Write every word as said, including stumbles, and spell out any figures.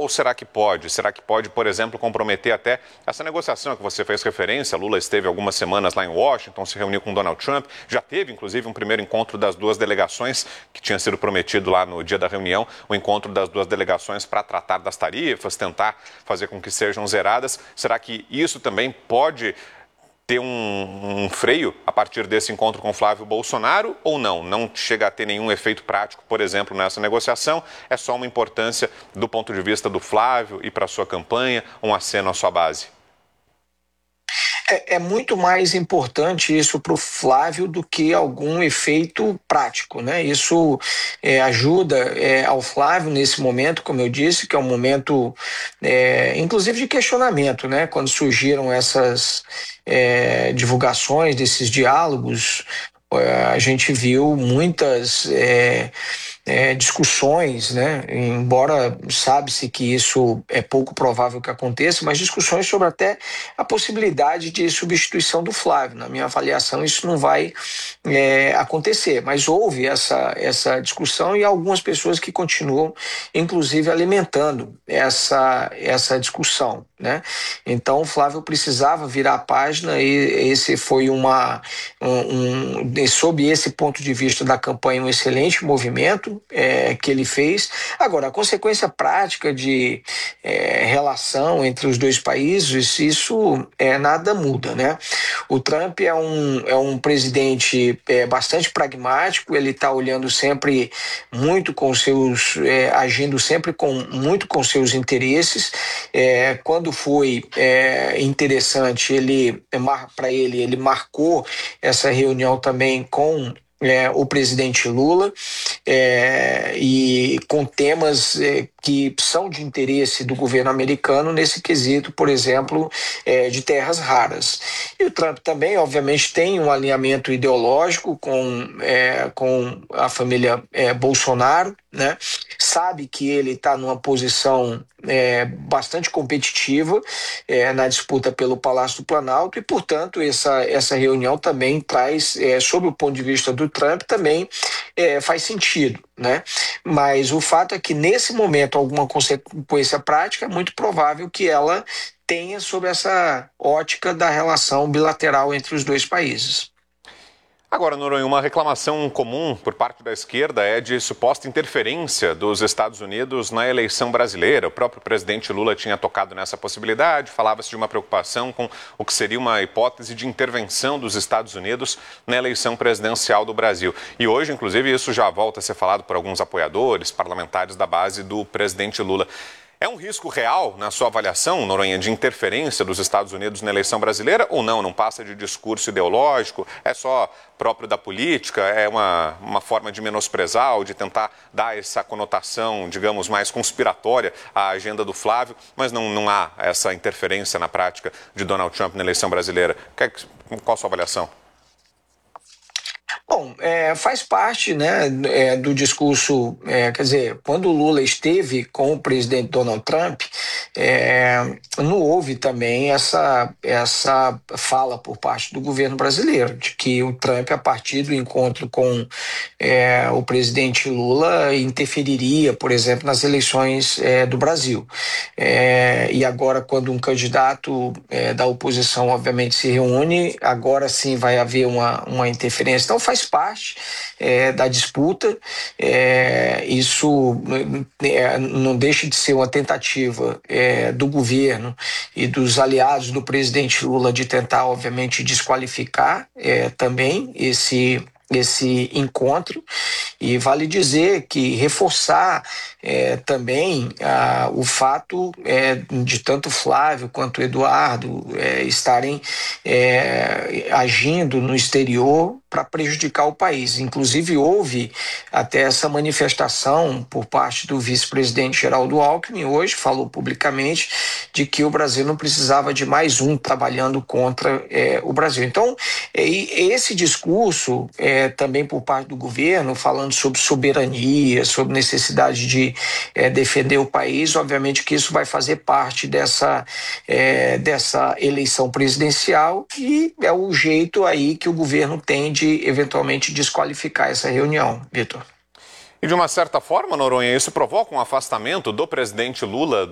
ou será que pode? Será que pode, por exemplo, comprometer até essa negociação que você fez referência? Lula esteve algumas semanas lá em Washington, se reuniu com Donald Trump, já teve, inclusive, um primeiro encontro das duas delegações, que tinha sido prometido lá no dia da reunião, o encontro das duas delegações para tratar das tarifas, tentar fazer com que sejam zeradas. Será que isso também pode ter um, um freio a partir desse encontro com Flávio Bolsonaro ou não? Não chega a ter nenhum efeito prático, por exemplo, nessa negociação, é só uma importância do ponto de vista do Flávio e para a sua campanha, um aceno à sua base? É, é muito mais importante isso para o Flávio do que algum efeito prático, né? Isso é, ajuda é, ao Flávio nesse momento, como eu disse, que é um momento, é, inclusive, de questionamento, né? Quando surgiram essas é, divulgações desses diálogos, é, a gente viu muitas é, é, discussões, né? Embora sabe-se que isso é pouco provável que aconteça, mas discussões sobre até a possibilidade de substituição do Flávio. Na minha avaliação, isso não vai é, acontecer, mas houve essa, essa discussão e algumas pessoas que continuam, inclusive, alimentando essa, essa discussão, né? Então, o Flávio precisava virar a página e esse foi uma, um, um, sob esse ponto de vista da campanha, um excelente movimento é, que ele fez. Agora, a consequência prática de é, relação entre os dois países, isso é, nada muda, né? O Trump é um, é um presidente é, bastante pragmático, ele está olhando sempre muito com seus, é, agindo sempre com, muito com seus interesses. É, quando foi é, interessante, ele, para ele, ele marcou essa reunião também com É, o presidente Lula é, e com temas é, que são de interesse do governo americano nesse quesito, por exemplo, é, de terras raras. E o Trump também, obviamente, tem um alinhamento ideológico com, é, com a família é, Bolsonaro, né? Sabe que ele está numa posição é, bastante competitiva é, na disputa pelo Palácio do Planalto e, portanto, essa, essa reunião também traz, é, sob o ponto de vista do Trump, também é, faz sentido, né? Mas o fato é que, nesse momento, alguma consequência prática, é muito provável que ela tenha sobre essa ótica da relação bilateral entre os dois países. Agora, Noronha, uma reclamação comum por parte da esquerda é de suposta interferência dos Estados Unidos na eleição brasileira. O próprio presidente Lula tinha tocado nessa possibilidade, falava-se de uma preocupação com o que seria uma hipótese de intervenção dos Estados Unidos na eleição presidencial do Brasil. E hoje, inclusive, isso já volta a ser falado por alguns apoiadores, parlamentares da base do presidente Lula. É um risco real, na sua avaliação, Noronha, de interferência dos Estados Unidos na eleição brasileira ou não? Não passa de discurso ideológico? É só próprio da política? É uma, uma forma de menosprezar ou de tentar dar essa conotação, digamos, mais conspiratória à agenda do Flávio, mas não, não há essa interferência na prática de Donald Trump na eleição brasileira? Qual a sua avaliação? Bom, é, faz parte, né, é, do discurso, é, quer dizer, quando o Lula esteve com o presidente Donald Trump, é, não houve também essa, essa fala por parte do governo brasileiro, de que o Trump, a partir do encontro com é, o presidente Lula, interferiria, por exemplo, nas eleições é, do Brasil. É, e agora, quando um candidato é, da oposição, obviamente, se reúne, agora sim vai haver uma, uma interferência. Então, faz parte é, da disputa, é, isso é, não deixa de ser uma tentativa é, do governo e dos aliados do presidente Lula de tentar, obviamente, desqualificar é, também esse esse encontro, e vale dizer que reforçar é, também ah, o fato é, de tanto Flávio quanto Eduardo é, estarem é, agindo no exterior para prejudicar o país. Inclusive houve até essa manifestação por parte do vice-presidente Geraldo Alckmin, hoje falou publicamente de que o Brasil não precisava de mais um trabalhando contra é, o Brasil. Então, é, esse discurso é, também por parte do governo, falando sobre soberania, sobre necessidade de é, defender o país, obviamente que isso vai fazer parte dessa, é, dessa eleição presidencial e é o jeito aí que o governo tem de eventualmente desqualificar essa reunião, Vitor. E de uma certa forma, Noronha, isso provoca um afastamento do presidente Lula